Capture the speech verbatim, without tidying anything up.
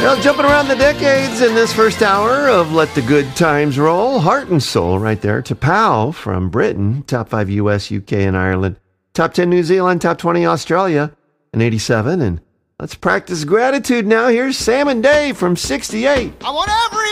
Well, jumping around the decades in this first hour of Let the Good Times Roll, Heart and Soul right there. T'Pau from Britain, top five U S, U K, and Ireland. Top ten New Zealand, top twenty Australia in eighty-seven. And let's practice gratitude now. Here's Sam and Dave from sixty-eight. I want every